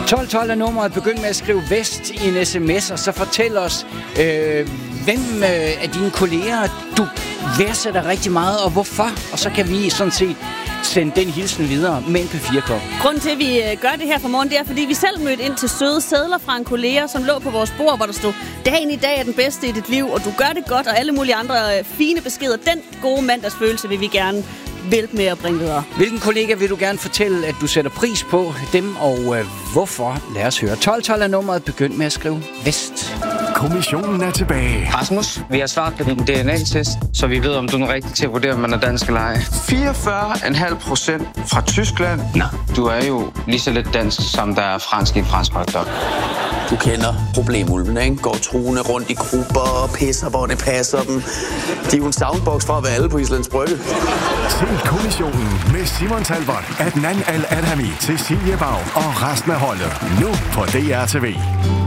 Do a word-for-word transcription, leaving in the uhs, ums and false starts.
tolv tolv er nummeret. Begynd med at skrive Vest i en sms, og så fortæl os, øh, hvem øh, af dine kolleger du værdsætter rigtig meget, og hvorfor. Og så kan vi sådan set sende den hilsen videre med en P fire-kop. Grunden til, at vi gør det her for morgen, det er, fordi vi selv mødte ind til søde sedler fra en kollega, som lå på vores bord, hvor der stod, dagen i dag er den bedste i dit liv, og du gør det godt, og alle mulige andre fine beskeder. Den gode mandagsfølelse vil vi gerne hjælpe med at bringe videre. Hvilken kollega vil du gerne fortælle, at du sætter pris på dem, og øh, hvorfor? Lad os høre. tolv tolv er nummeret. Begynd med at skrive Vest. Kommissionen er tilbage. Rasmus, vi har svaret på din D N A-test, så vi ved, om du er rigtig til at vurdere, om man er dansk eller ej. fireogfyrre komma fem procent fra Tyskland. Nå, du er jo lige så lidt dansk, som der er fransk i en fransk hotdog. Du kender problemulven, ikke? Går truende rundt i grupper og pisser, hvor det passer dem. De er jo en soundbox fra at være alle på Islands Brygge. Se Kommissionen med Simon Talbot, Adnan Al-Adhami, Cecilie Bau og resten af holdet. Nu på D R T V.